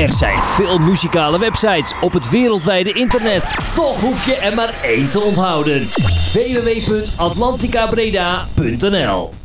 Er zijn veel muzikale websites op het wereldwijde internet. Toch hoef je er maar één te onthouden. www.atlanticabreda.nl